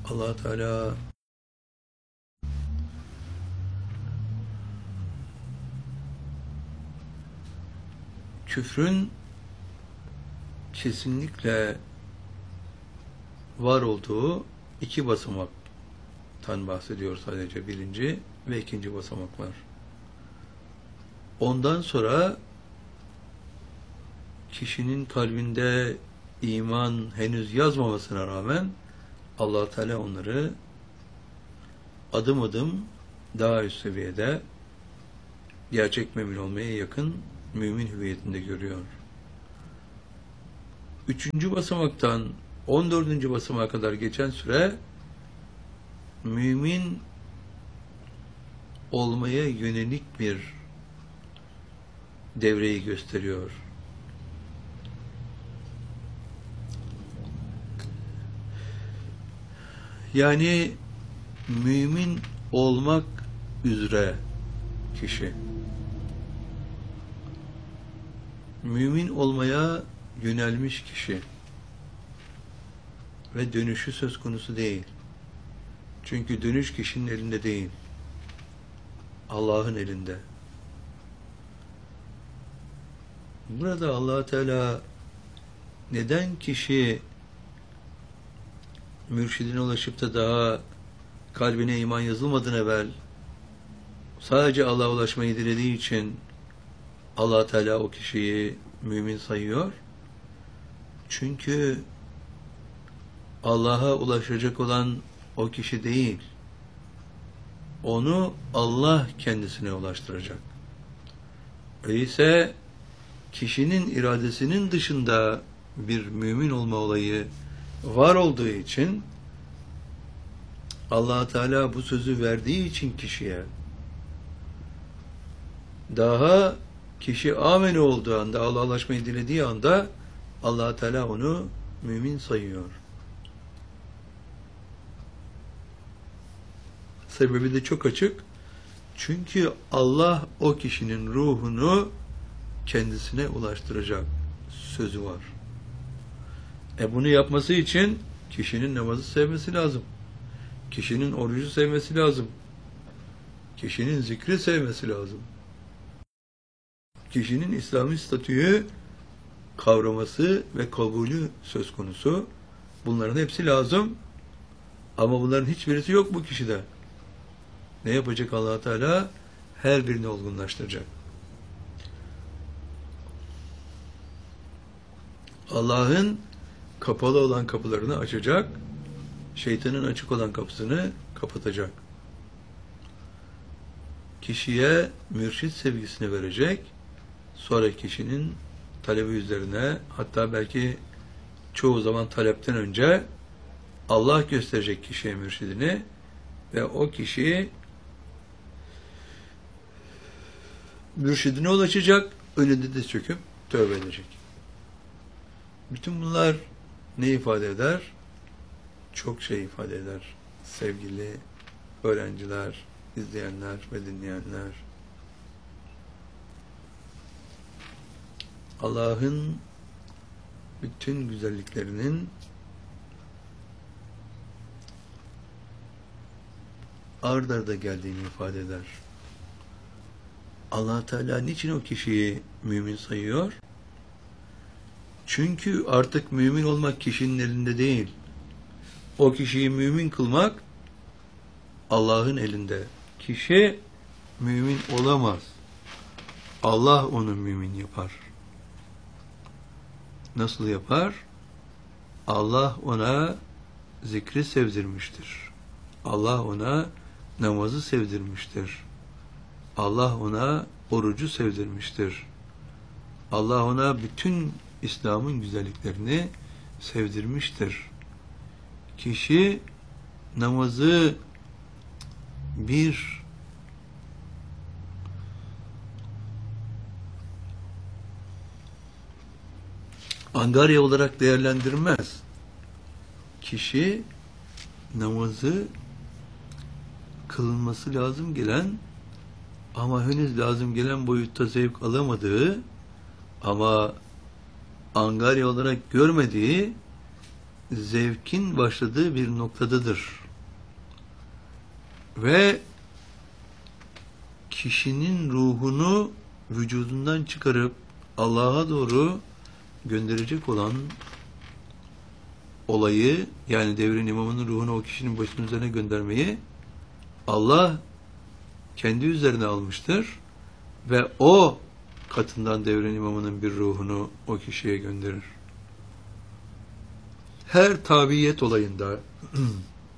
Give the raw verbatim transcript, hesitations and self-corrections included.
Allah Teala küfrün kesinlikle var olduğu iki basamaktan bahsediyor sadece, birinci ve ikinci basamaklar. Ondan sonra kişinin kalbinde iman henüz yazmamasına rağmen Allah Teala onları adım adım daha üst seviyede gerçek mümin olmaya yakın mümin hüviyetinde görüyor. Üçüncü basamaktan on dördüncü basamağa kadar geçen süre mümin olmaya yönelik bir devreyi gösteriyor. Yani mümin olmak üzere kişi mümin olmaya yönelmiş kişi ve dönüşü söz konusu değil. Çünkü dönüş kişinin elinde değil, Allah'ın elinde. Burada Allah Teala neden kişi mürşidine ulaşıp da daha kalbine iman yazılmadan evvel sadece Allah'a ulaşmayı dilediği için Allah Teala o kişiyi mümin sayıyor? Çünkü Allah'a ulaşacak olan o kişi değil, onu Allah kendisine ulaştıracak. Öyleyse kişinin iradesinin dışında bir mümin olma olayı var olduğu için Allah Teala bu sözü verdiği için kişiye daha kişi amene olduğu anda, Allah'a ulaşmayı dilediği anda Allah Teala onu mümin sayıyor. Sebebi de çok açık. Çünkü Allah o kişinin ruhunu kendisine ulaştıracak sözü var. E bunu yapması için kişinin namazı sevmesi lazım. Kişinin orucu sevmesi lazım. Kişinin zikri sevmesi lazım. Kişinin İslami statüyü kavraması ve kabulü söz konusu. Bunların hepsi lazım. Ama bunların hiçbirisi yok bu kişide. Ne yapacak Allah Teala? Her birini olgunlaştıracak. Allah'ın kapalı olan kapılarını açacak, şeytanın açık olan kapısını kapatacak. Kişiye mürşid sevgisini verecek, sonra kişinin talebi üzerine, hatta belki çoğu zaman talepten önce Allah gösterecek kişiye mürşidini ve o kişi mürşidine ulaşacak, önünde de çöküp tövbe edecek. Bütün bunlar ne ifade eder? Çok şey ifade eder. Sevgili öğrenciler, izleyenler ve dinleyenler. Allah'ın bütün güzelliklerinin ard arda geldiğini ifade eder. Allah Teala niçin o kişiyi mümin sayıyor? Çünkü artık mümin olmak kişinin elinde değil. O kişiyi mümin kılmak Allah'ın elinde. Kişi mümin olamaz. Allah onu mümin yapar. Nasıl yapar? Allah ona zikri sevdirmiştir. Allah ona namazı sevdirmiştir. Allah ona orucu sevdirmiştir. Allah ona bütün İslam'ın güzelliklerini sevdirmiştir. Kişi namazı bir angarya olarak değerlendirmez. Kişi namazı kılınması lazım gelen ama henüz lazım gelen boyutta zevk alamadığı ama angarya olarak görmediği zevkin başladığı bir noktadadır. Ve kişinin ruhunu vücudundan çıkarıp Allah'a doğru gönderecek olan olayı, yani devrin imamının ruhunu o kişinin başının üzerine göndermeyi Allah kendi üzerine almıştır ve o katından devrin imamının bir ruhunu o kişiye gönderir. Her tabiyet olayında